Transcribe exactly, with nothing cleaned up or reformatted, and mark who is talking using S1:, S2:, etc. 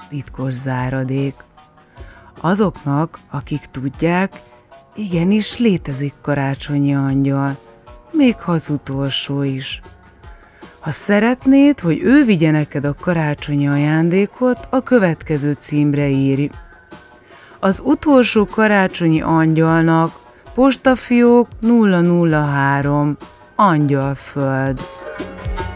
S1: titkos záradék. Azoknak, akik tudják, igenis létezik karácsonyi angyal, még ha az utolsó is. Ha szeretnéd, hogy ő vigye neked a karácsonyi ajándékot, a következő címre írj. Az utolsó karácsonyi angyalnak, Postafiók nulla nulla három, Angyalföld.